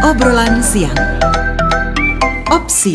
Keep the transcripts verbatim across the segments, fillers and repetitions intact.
Obrolan siang. Opsi.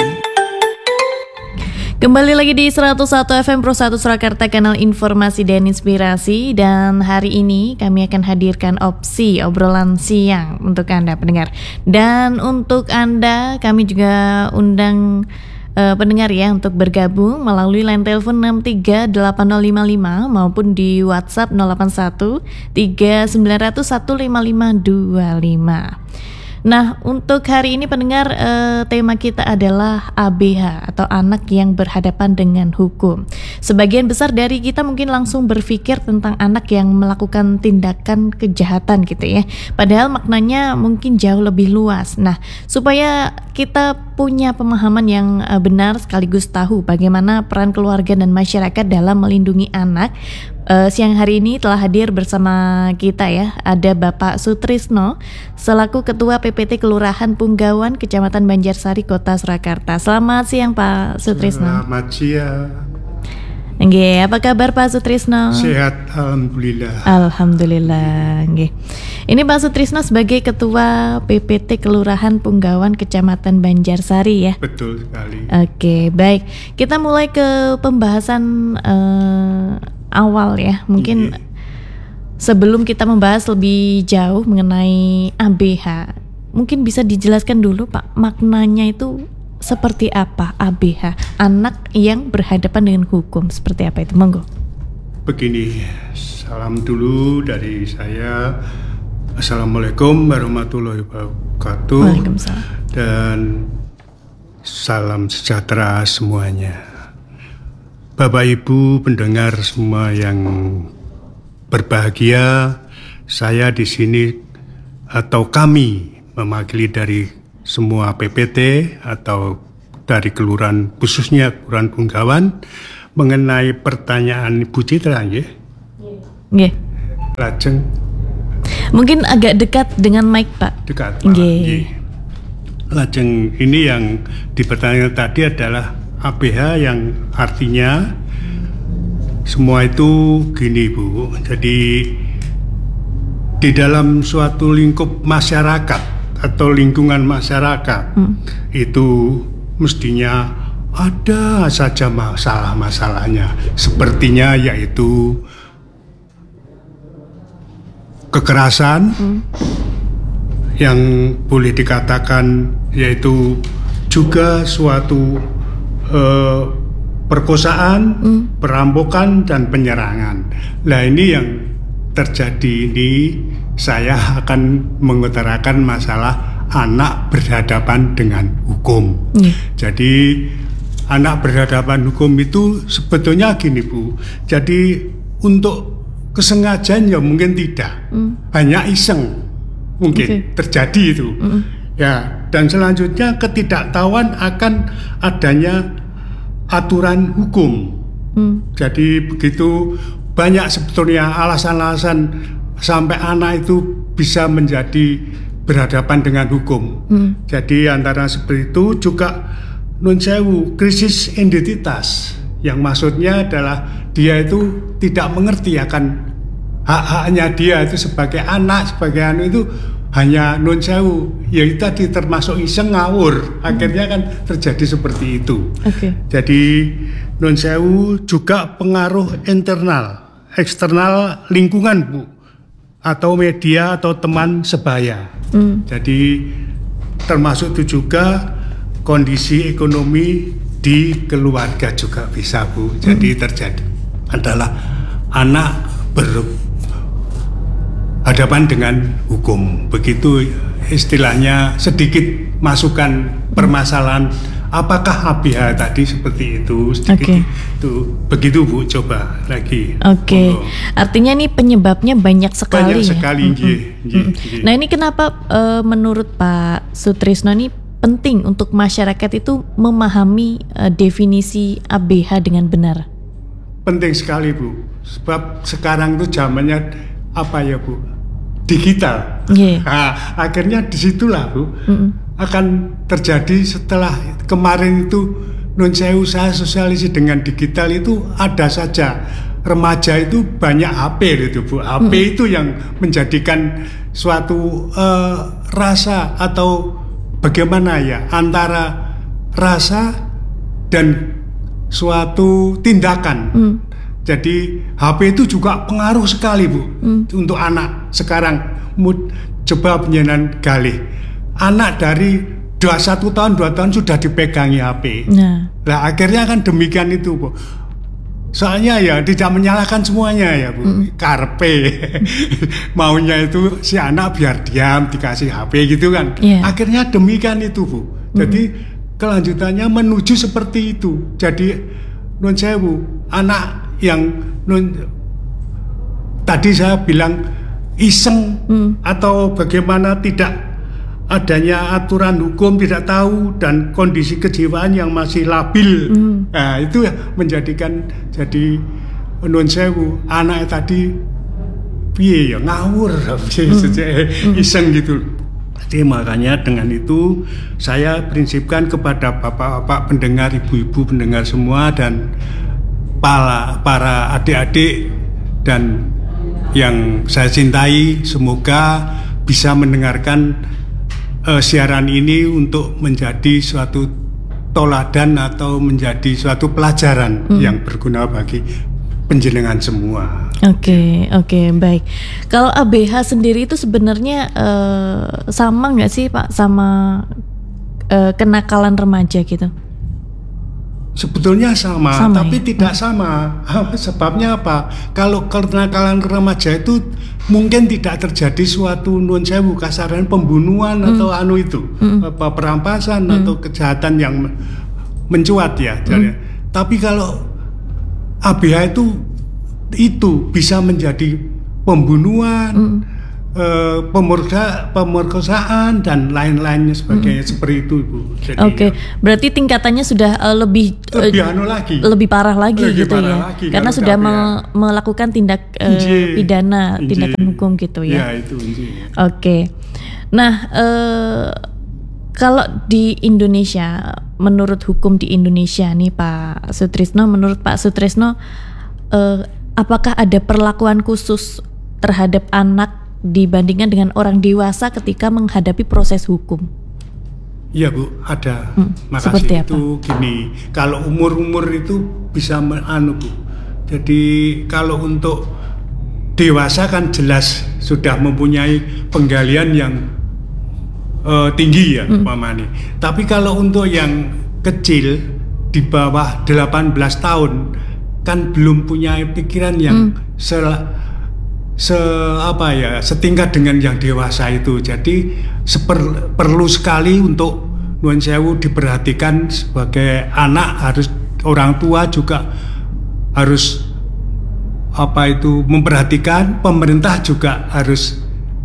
Kembali lagi di seratus satu F M Pro satu Surakarta, kanal informasi dan inspirasi. Dan hari ini kami akan hadirkan opsi obrolan siang untuk Anda pendengar. Dan untuk Anda kami juga undang uh, pendengar ya untuk bergabung melalui line telepon enam tiga delapan nol lima lima maupun di WhatsApp nol delapan satu tiga sembilan nol nol satu lima lima dua lima. Nah, untuk hari ini pendengar, eh, tema kita adalah A B H atau anak yang berhadapan dengan hukum. Sebagian besar dari kita mungkin langsung berpikir tentang anak yang melakukan tindakan kejahatan gitu ya. Padahal maknanya mungkin jauh lebih luas. Nah, supaya kita punya pemahaman yang eh, benar sekaligus tahu bagaimana peran keluarga dan masyarakat dalam melindungi anak, Uh, siang hari ini telah hadir bersama kita ya, ada Bapak Sutrisno selaku Ketua P P T Kelurahan Punggawan, Kecamatan Banjarsari, Kota Surakarta. Selamat siang Pak Sutrisno. Selamat siang. Nggih, apa kabar Pak Sutrisno? Sehat, alhamdulillah. Alhamdulillah. Nggih. Ini Pak Sutrisno sebagai Ketua P P T Kelurahan Punggawan, Kecamatan Banjarsari ya. Betul sekali. Oke, baik. Kita mulai ke pembahasan uh, awal ya. Mungkin iya. Sebelum kita membahas lebih jauh mengenai A B H, mungkin bisa dijelaskan dulu Pak, maknanya itu seperti apa A B H, anak yang berhadapan dengan hukum, seperti apa itu? Monggo. Begini, salam dulu dari saya. Assalamualaikum warahmatullahi wabarakatuh. Waalaikumsalam. Dan salam sejahtera semuanya. Bapak Ibu pendengar semua yang berbahagia, saya di sini atau kami mewakili dari semua P P T atau dari kelurahan, khususnya Kelurahan Punggawan, mengenai pertanyaan Ibu Citra, nggih. Nggih. Lajeng. Mungkin agak dekat dengan mic, Pak. Dekat, Pak. Nggih. Lajeng ini yang dipertanyakan tadi adalah A B H yang artinya semua itu gini Bu. Jadi di dalam suatu lingkup masyarakat atau lingkungan masyarakat hmm. itu mestinya ada saja masalah-masalahnya. Sepertinya yaitu kekerasan hmm. yang boleh dikatakan yaitu juga suatu Uh, perkosaan, hmm. perampokan dan penyerangan. Nah ini yang terjadi ini, saya akan mengutarakan masalah anak berhadapan dengan hukum. Hmm. Jadi anak berhadapan hukum itu sebetulnya gini Bu. Jadi untuk kesengajaan ya mungkin tidak, hmm. hanya iseng mungkin okay. terjadi itu. Hmm. Ya, dan selanjutnya ketidaktahuan akan adanya aturan hukum. Hmm. Jadi begitu banyak sebetulnya alasan-alasan sampai anak itu bisa menjadi berhadapan dengan hukum. Hmm. Jadi antara seperti itu juga nun sewu krisis identitas, yang maksudnya adalah dia itu tidak mengerti akan hak-haknya dia itu sebagai anak, sebagai anak itu hanya nun sewu, ya itu tadi termasuk iseng ngawur, akhirnya kan terjadi seperti itu. Okay. Jadi nun sewu juga pengaruh internal, eksternal lingkungan Bu, atau media atau teman sebaya. Mm. Jadi termasuk itu juga kondisi ekonomi di keluarga juga bisa Bu. Jadi mm. terjadi adalah anak ber hadapan dengan hukum. Begitu istilahnya, sedikit masukan permasalahan apakah A B H tadi seperti itu sedikit. Okay. Itu begitu Bu, coba lagi. Oke. Okay. Artinya nih penyebabnya banyak sekali. Banyak sekali. Ya? Mm-hmm. Ye, ye, ye. Nah ini kenapa uh, menurut Pak Sutrisno ini penting untuk masyarakat itu memahami uh, definisi A B H dengan benar? Penting sekali Bu. Sebab sekarang itu zamannya apa ya Bu? Digital. Yeah. Nah, akhirnya disitulah Bu mm-hmm. akan terjadi setelah kemarin itu non sewu saya sosialisasi dengan digital itu ada saja remaja itu banyak H P itu Bu. H P mm-hmm. itu yang menjadikan suatu uh, rasa atau bagaimana ya antara rasa dan suatu tindakan. Hmm. Jadi H P itu juga pengaruh sekali Bu hmm. untuk anak sekarang. Mood, coba penjenengan galih anak dari dua puluh satu tahun dua tahun sudah dipegangi H P. Nah, nah akhirnya kan demikian itu Bu. Soalnya ya tidak menyalahkan semuanya ya Bu. Hmm. Karpe maunya itu si anak biar diam dikasih H P gitu kan. Yeah. Akhirnya demikian itu Bu. Jadi hmm. kelanjutannya menuju seperti itu. Jadi nun sewu anak yang nun, tadi saya bilang iseng hmm. atau bagaimana tidak adanya aturan hukum, tidak tahu, dan kondisi kejiwaan yang masih labil. Hmm. Nah, itu menjadikan jadi nun sewu anak tadi piye ya ngawur hmm. iseng gitu. Jadi makanya dengan itu saya prinsipkan kepada bapak-bapak pendengar, ibu-ibu pendengar semua, dan para, para adik-adik dan yang saya cintai, semoga bisa mendengarkan uh, siaran ini untuk menjadi suatu toladan atau menjadi suatu pelajaran hmm. yang berguna bagi penjenengan semua. Oke, okay, oke, okay, baik. Kalau A B H sendiri itu sebenarnya uh, sama nggak sih Pak sama uh, kenakalan remaja gitu? Sebetulnya sama, sama tapi ya? tidak sama. Sebabnya apa? Kalau kenakalan remaja itu mungkin tidak terjadi suatu nun sewu kasaran pembunuhan hmm. atau anu itu, hmm. apa perampasan hmm. atau kejahatan yang mencuat ya. Hmm. Tapi kalau A B H itu itu bisa menjadi pembunuhan, hmm. eh, pemurka, pemerkosaan dan lain-lainnya sebagainya hmm. seperti itu Ibu. Oke, okay. Berarti tingkatannya sudah uh, lebih lebih uh, anu lagi, lebih parah lagi lebih gitu parah ya, lagi, karena sudah me- melakukan tindak uh, pidana, Inji. tindakan hukum gitu ya. Ya itu. Oke, okay. Nah. Uh, Kalau di Indonesia, menurut hukum di Indonesia nih Pak Sutrisno, menurut Pak Sutrisno, eh, apakah ada perlakuan khusus terhadap anak dibandingkan dengan orang dewasa ketika menghadapi proses hukum? Iya Bu, ada. Hmm, Makasih. Seperti apa? Itu gini, kalau umur-umur itu bisa anu Bu. Jadi kalau untuk dewasa kan jelas sudah mempunyai penggalian yang Uh, tinggi ya umpamanya. Hmm. Tapi kalau untuk yang kecil di bawah delapan belas tahun kan belum punya pikiran yang hmm. se, se apa ya setingkat dengan yang dewasa itu. Jadi seper, perlu sekali untuk nuwun sewu diperhatikan sebagai anak, harus orang tua juga harus apa itu memperhatikan, pemerintah juga harus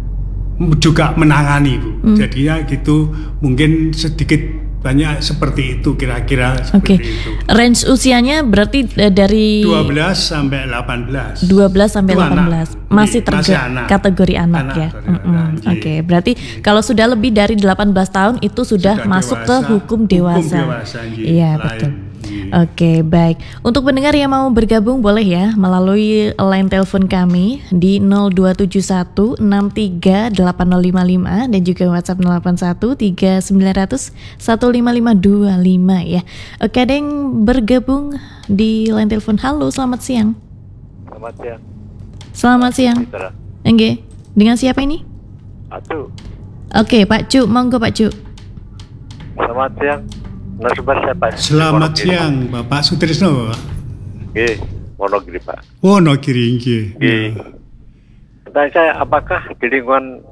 juga menangani Bu. Hmm. Jadi ya gitu, mungkin sedikit banyak seperti itu kira-kira seperti okay. itu. Range usianya berarti dari dua belas sampai delapan belas. dua belas sampai delapan belas. Masih terge- anak. kategori anak, anak ya. Oke, okay. Berarti kalau sudah lebih dari delapan belas tahun itu sudah, sudah masuk dewasa, ke hukum dewasa. Iya, betul. Oke, okay, baik. Untuk pendengar yang mau bergabung boleh ya melalui line telepon kami di nol dua tujuh satu enam tiga delapan nol lima lima dan juga WhatsApp nol delapan satu tiga sembilan nol nol satu lima lima dua lima ya. Oke, ada yang bergabung di line telepon. Halo, selamat siang. Selamat siang. Selamat siang. Oke, dengan siapa ini? Pak Cu. Oke, Pak Cu, monggo Pak Cu. Selamat siang. Narasumber siapa? Selamat siang, Bapak Sutrisno. Nggih, Wonogiri Pak. Wonogiri nggih. Nggih. Tanya saya, apakah di lingkungan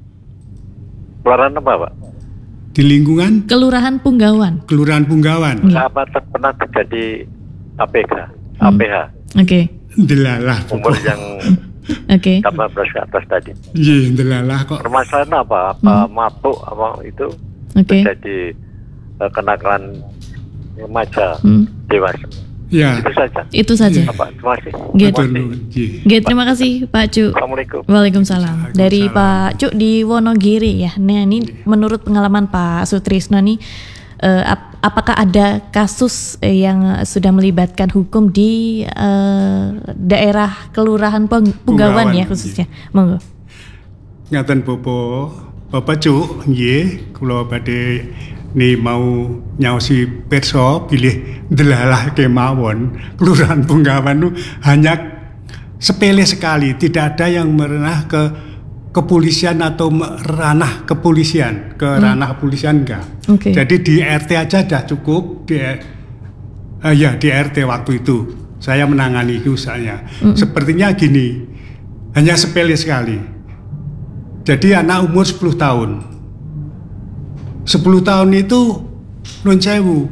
kelurahan apa Pak? Di lingkungan? Kelurahan Punggawan. Kelurahan Punggawan. Ya. Apa pernah terjadi A P K, hmm. A P H? Oke. Okay. Delalah. Umur yang Oke. Okay. delapan belas ke atas tadi. Iya, delalah kok. Permasalahan apa? Apa hmm. mabuk apa itu? Oke. Okay. Terjadi uh, kenakalan remaja hmm. dewasa. Ya. Itu saja. Itu saja. Apa? Terima kasih. Gitu. Gitu. Terima kasih Pak Cu. Assalamualaikum. Waalaikumsalam. Dari Pak Cu di Wonogiri ya. Nah ini menurut pengalaman Pak Sutrisno nih, uh, ap- apakah ada kasus uh, yang sudah melibatkan hukum di uh, daerah Kelurahan Pung- Punggawan ya khususnya? Monggo. Ngaten Bobo, Bapak Cuk, nggih, kula badhe ni mau nyaosi pirsa bilih delalah kemawon Kelurahan Punggawan itu hanya sepele sekali, tidak ada yang merenah ke kepolisian atau ranah kepolisian, ke hmm. ranah kepolisian enggak. Okay. Jadi di R T aja sudah cukup, di uh, ya di R T waktu itu saya menangani itu saya. Hmm. Sepertinya gini, hanya sepele sekali. Jadi anak umur sepuluh tahun. sepuluh tahun itu nun sewu.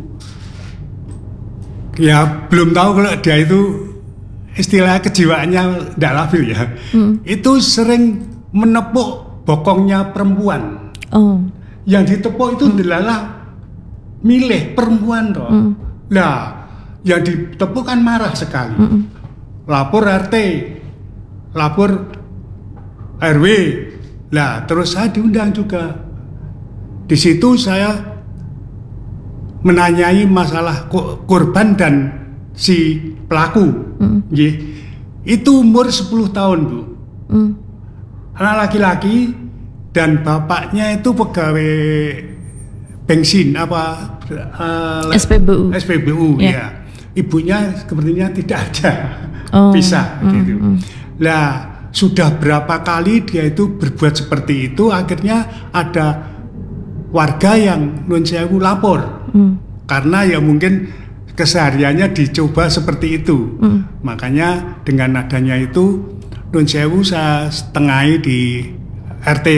Ya belum tahu kalau dia itu istilah kejiwaannya tidak labil ya. Hmm. Itu sering menepuk bokongnya perempuan. Oh. Yang ditepuk itu hmm. adalah milih perempuan toh. Hmm. Nah, yang ditepuk kan marah sekali. Hmm. Lapor R T, lapor R W. Lah, terus saya diundang juga. Di situ saya menanyai masalah korban dan si pelaku. Hmm. Itu umur sepuluh tahun, Bu. Hmm. Anak laki-laki dan bapaknya itu pegawai bensin apa uh, S P B U. S P B U yeah. Ya. Ibunya sepertinya tidak ada. Oh. Pisah mm, gitu. Mm. Lah sudah berapa kali dia itu berbuat seperti itu, akhirnya ada warga yang nun sewu lapor. Mm. Karena ya mungkin kesehariannya dicoba seperti itu. Mm. Makanya dengan adanya itu nun sewu saya setengahi di R T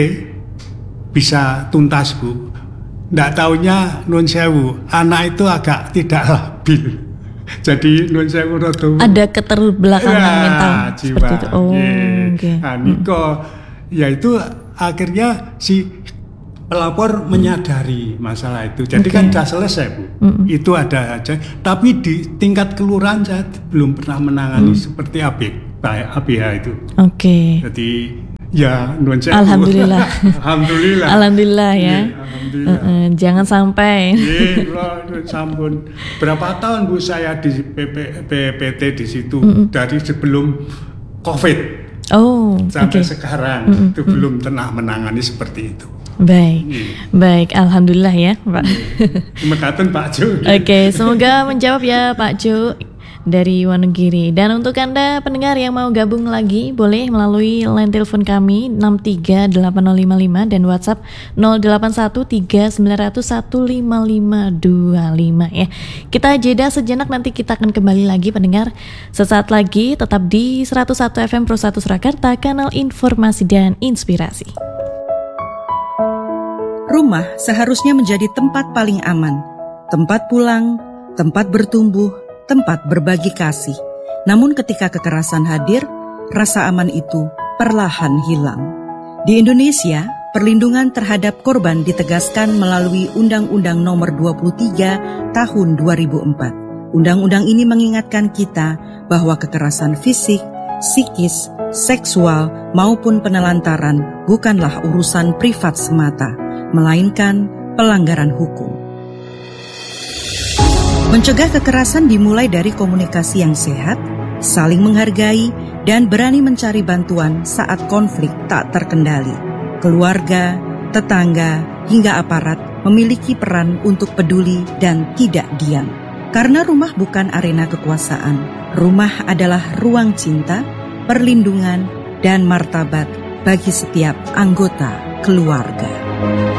bisa tuntas, Bu. Nggak taunya nun sewu anak itu agak tidak labil. Jadi nun sewu rodo ada keterbelakangan ya, mental jiwa. Seperti itu. Oh, yeah. Okay. Nah, Niko, hmm. ya itu akhirnya si pelapor hmm. menyadari masalah itu. Jadi okay. kan sudah selesai, Bu. Hmm. Itu ada aja. Tapi di tingkat kelurahan saya belum pernah menangani hmm. seperti A B. A B H itu. Oke. Okay. Jadi ya nuwun sewu. Alhamdulillah. Alhamdulillah. Alhamdulillah ya. Yeah, alhamdulillah. Uh, uh, jangan sampai. Iya, yeah, sampun. Berapa tahun Bu saya di P P T di situ mm -mm. dari sebelum Covid. Oh. Sampai okay. sekarang mm -mm. itu mm -mm. belum pernah menangani seperti itu. Baik, yeah. baik, alhamdulillah ya, Pak. Terima kasih Pak Ju. Oke, okay, semoga menjawab ya Pak Ju dari Wonogiri. Dan untuk Anda pendengar yang mau gabung lagi, boleh melalui line telepon kami enam tiga delapan nol lima lima dan WhatsApp nol delapan satu tiga sembilan nol satu lima lima dua lima ya. Kita jeda sejenak, nanti kita akan kembali lagi pendengar. Sesaat lagi tetap di seratus satu F M Pro satu Surakarta, kanal informasi dan inspirasi. Rumah seharusnya menjadi tempat paling aman, tempat pulang, tempat bertumbuh, tempat berbagi kasih. Namun ketika kekerasan hadir, rasa aman itu perlahan hilang. Di Indonesia, perlindungan terhadap korban ditegaskan melalui Undang-Undang Nomor dua puluh tiga Tahun dua ribu empat. Undang-undang ini mengingatkan kita bahwa kekerasan fisik, psikis, seksual maupun penelantaran bukanlah urusan privat semata, melainkan pelanggaran hukum. Mencegah kekerasan dimulai dari komunikasi yang sehat, saling menghargai, dan berani mencari bantuan saat konflik tak terkendali. Keluarga, tetangga, hingga aparat memiliki peran untuk peduli dan tidak diam. Karena rumah bukan arena kekuasaan, rumah adalah ruang cinta, perlindungan, dan martabat bagi setiap anggota keluarga.